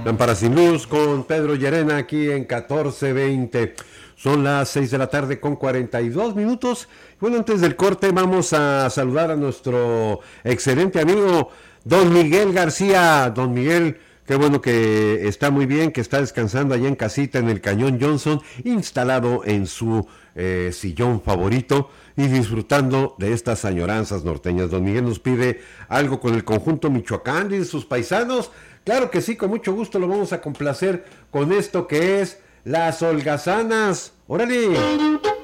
Lámpara sin luz con Pedro Llerena aquí en 14:20. Son las 6 de la tarde con 42 minutos. Bueno, antes del corte vamos a saludar a nuestro excelente amigo Don Miguel García. Don Miguel, qué bueno que está muy bien, que está descansando allá en casita en el Cañón Johnson, instalado en su sillón favorito y disfrutando de estas añoranzas norteñas. Don Miguel nos pide algo con el conjunto Michoacán y sus paisanos. Claro que sí, con mucho gusto lo vamos a complacer con esto que es Las Holgazanas. ¡Órale!